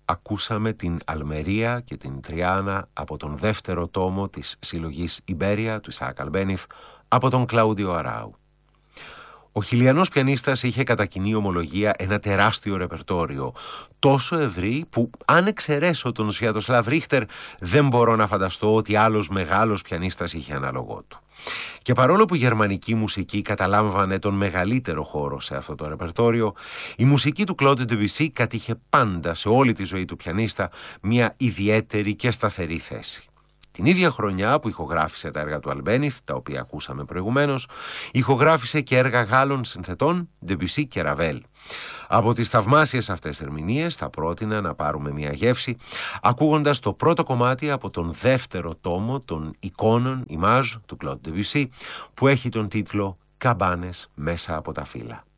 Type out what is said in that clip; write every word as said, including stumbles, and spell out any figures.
ακούσαμε την Αλμερία και την Τριάνα από τον δεύτερο τόμο της συλλογής Ιμπέρια του Ισαάκ Αλμπένιθ από τον Κλάουντιο Αράου. Ο χιλιανός πιανίστας είχε κατά κοινή ομολογία ένα τεράστιο ρεπερτόριο, τόσο ευρύ που αν εξαιρέσω τον Σβιατοσλάβ Ρίχτερ δεν μπορώ να φανταστώ ότι άλλος μεγάλος πιανίστας είχε ανάλογό του. Και παρόλο που η γερμανική μουσική καταλάμβανε τον μεγαλύτερο χώρο σε αυτό το ρεπερτόριο, η μουσική του Κλοντ Ντεμπουσί κατήχε πάντα σε όλη τη ζωή του πιανίστα μια ιδιαίτερη και σταθερή θέση. Την ίδια χρονιά που ηχογράφησε τα έργα του Αλμπένιθ, τα οποία ακούσαμε προηγουμένως, ηχογράφησε και έργα Γάλλων συνθετών, Ντεμπουσί και Ραβέλ. Από τις θαυμάσιες αυτές ερμηνείες θα πρότεινα να πάρουμε μια γεύση, ακούγοντας το πρώτο κομμάτι από τον δεύτερο τόμο των εικόνων, Image, του Κλοντ Ντεμπουσί, που έχει τον τίτλο «Καμπάνες μέσα από τα φύλλα».